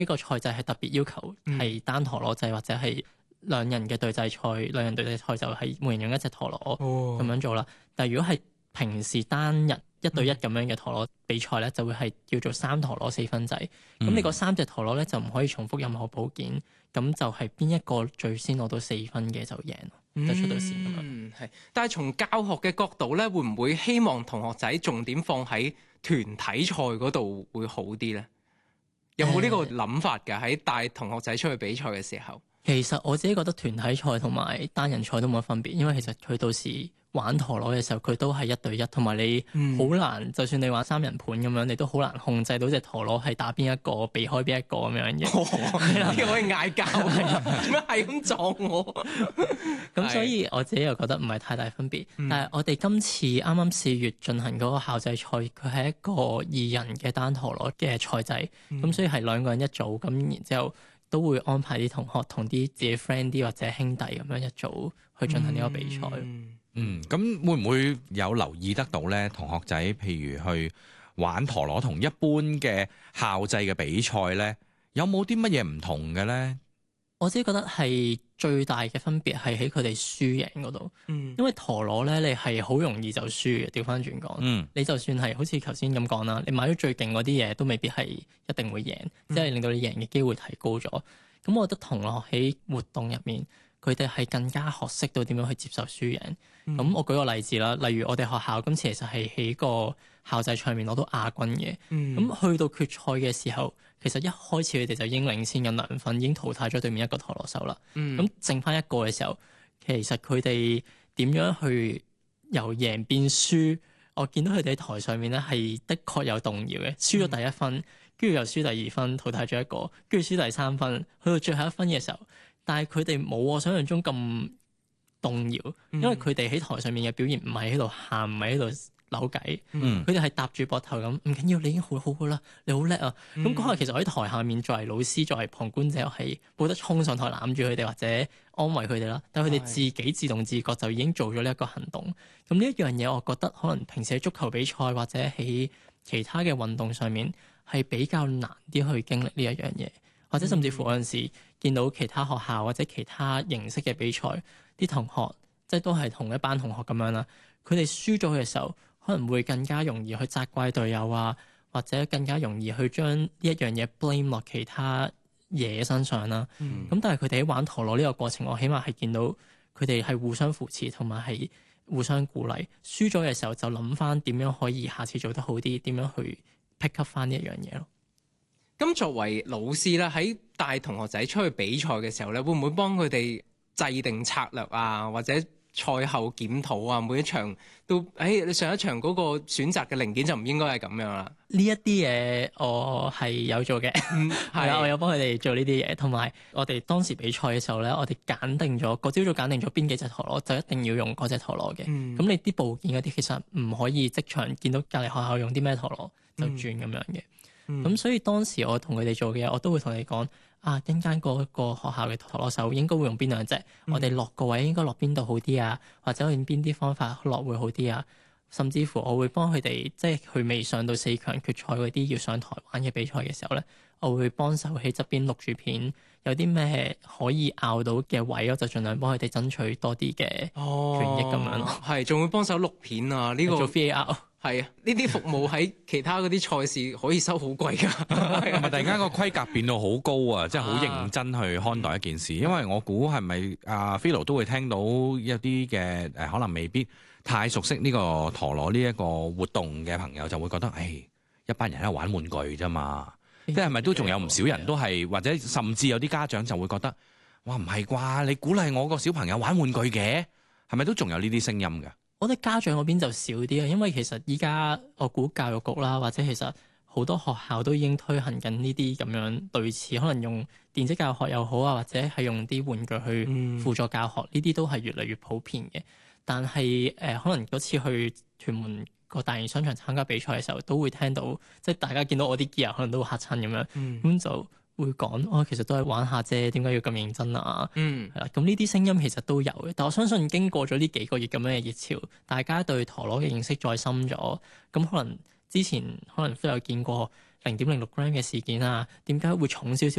呢個賽制係特別要求係單陀螺制或者係兩人嘅對制賽，兩人對制賽就係每人用一隻陀螺咁樣做啦。但係如果係平時單日1對1咁樣嘅陀螺比賽咧，就會係叫做3陀螺4分制。咁你嗰3隻陀螺咧就唔可以重複任何部件，咁就係邊一個最先攞到4分嘅就贏，就出到線咁樣。 係，但係從教學嘅角度咧，會唔會希望同學仔重點放喺團體賽嗰度會好啲咧？有冇呢個諗法㗎？喺帶同學仔出去比賽嘅時候， 其實我自己覺得團體賽同埋單人賽都冇乜分別，因為其實佢到時玩陀螺嘅時候，佢都係1對1，同埋你好難，就算你玩3人盤咁樣，你都好難控制到隻陀螺係打邊一個，避開邊一個咁樣嘅。 呢個可以嗌交，點解係咁撞我？ 咁所以我自己又覺得唔係太大分別。但係我哋今次啱啱4月進行嗰個校際賽，佢係一個2人嘅單陀螺嘅賽制，咁所以係2個人一組，咁然之後都會安排啲同學同啲自己 friend 啲或者兄弟咁樣一組去進行呢個比賽。 咁會唔會有留意得到咧？同學仔譬如去玩陀螺同一般嘅校際嘅比賽咧，有冇啲乜嘢唔同嘅咧？ 我自己覺得係最大嘅分別係喺佢哋輸贏嗰度。因為陀螺咧，你係好容易就輸嘅。調翻轉講，你就算係好似頭先咁講啦，你買咗最勁嗰啲嘢都未必係一定會贏，即係令到你贏嘅機會提高咗。咁我覺得同學喺活動入面，佢哋係更加學識到點樣去接受輸贏。咁我舉個例子啦，例如我哋學校今次其實係喺個校際賽面攞到亞軍嘅。咁去到決賽嘅時候，其實一開始佢哋就已經領先緊2分，已經淘汰咗對面一個陀螺手啦。咁剩翻一個嘅時候，其實佢哋點樣去由贏變輸？我見到佢哋喺台上面咧係的確有動搖嘅，輸咗第1分，跟住又輸第2分，淘汰咗一個，跟住輸第3分，去到最後1分嘅時候，但係佢哋冇我想象中咁動搖，因為佢哋喺台上面嘅表現唔係喺度喊，唔係喺度扭計，佢哋係搭住膊頭咁，唔緊要，你已經好好噶啦，你好叻啊！咁嗰下其實我喺台下面作為老師、作為旁觀者，係冇得衝上台攬住佢哋或者安慰佢哋啦。但係佢哋自己自動自覺就已經做咗呢一個行動。咁呢一樣嘢，我覺得可能平時喺足球比賽或者喺其他嘅運動上面係比較難啲去經歷呢一樣嘢，或者甚至乎有陣時見到其他學校或者其他形式嘅比賽，啲同學即係都係同一班同學咁樣啦，佢哋輸咗嘅時候，可能會更加容易去責怪隊友啊，或者更加容易去將呢一樣嘢 blame 落其他嘢身上啦。咁但係佢哋喺玩陀螺呢個過程，我起碼係見到佢哋係互相扶持，同埋係互相鼓勵。輸咗嘅時候就諗翻點樣可以下次做得好啲，點樣去 pick up 翻呢一樣嘢咯。 咁作為老師啦，喺帶同學仔出去比賽嘅時候咧，會唔會幫佢哋制定策略啊，或者賽後檢討啊？每一場都，你上一場嗰個選擇嘅零件就唔應該係咁樣啦。 呢一啲嘢我係有做嘅，係啦，我有幫佢哋做呢啲嘢。同埋我哋當時比賽嘅時候咧，我哋揀定咗個朝早揀定咗邊幾隻陀螺，就一定要用嗰隻陀螺嘅。咁你啲部件嗰啲其實唔可以即場見到隔離學校用啲咩陀螺就轉咁樣嘅。咁所以當時我同佢哋做嘅嘢，我都會同你講啊，陣間嗰個學校嘅陀螺手應該會用邊兩隻，我哋落個位應該落邊度好啲啊，或者用邊啲方法落會好啲啊。甚至乎我會幫佢哋，即係佢未上到4強決賽嗰啲要上台灣嘅比賽嘅時候咧，我會幫手喺側邊錄住片，有啲咩可以拗到嘅位，我就盡量幫佢哋爭取多啲嘅權益咁樣咯。 係，仲會幫手錄片啊！呢個做 VAR。 係啊，呢啲服務喺其他嗰啲賽事可以收好貴㗎。 係咪突然間個規格變到好高啊？即係好認真去看待一件事。因為我估係咪阿 Philo 都會聽到一啲嘅可能未必太熟悉呢個陀螺呢一個活動嘅朋友，就會覺得一班人喺度玩玩具啫嘛。即係咪都仲有唔少人都係，或者甚至有啲家長就會覺得，哇唔係啩？你鼓勵我個小朋友玩玩具嘅，係咪都仲有呢啲聲音㗎？ 我覺得家長嗰邊就少啲啊，因為其實依家我估教育局啦，或者其實好多學校都已經推行緊呢啲咁樣類似，可能用電子教學又好啊，或者係用啲玩具去輔助教學，呢啲都係越嚟越普遍嘅。但係可能嗰次去屯門個大型商場參加比賽嘅時候，都會聽到即係大家見到我啲 gear 可能都會嚇親咁樣，咁就會講其實都係玩下啫，點解要咁認真啊？係啦，咁呢啲聲音其實都有嘅，但我相信經過咗呢幾個月咁樣嘅熱潮，大家對陀螺嘅認識再深咗，咁可能之前可能都有見過 0.06 gram 嘅事件啊，點解會重少少